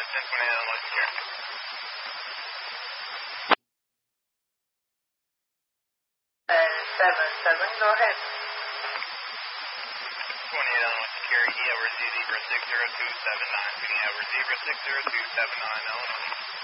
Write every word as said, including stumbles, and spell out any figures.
ten twenty-eight, Illinois Secure. Uh, seven, seven, go ahead. twenty-eight, Illinois Secure, E over Zebra six zero two seven nine, speeding over Zebra six zero two seven nine, Illinois.